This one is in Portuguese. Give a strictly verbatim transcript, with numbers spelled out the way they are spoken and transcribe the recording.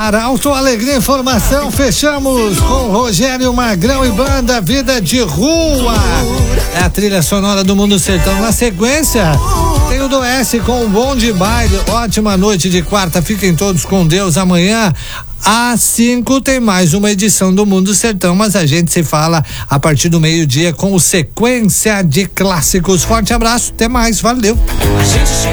Arauto Alegria Informação, fechamos com Rogério Magrão e banda Vida de Rua. É a trilha sonora do Mundo Sertão. Na sequência, tem o do S com o Bom de Baile. Ótima noite de quarta, fiquem todos com Deus. Amanhã às cinco tem mais uma edição do Mundo Sertão, mas a gente se fala a partir do meio-dia com o Sequência de Clássicos. Forte abraço, até mais, valeu. A gente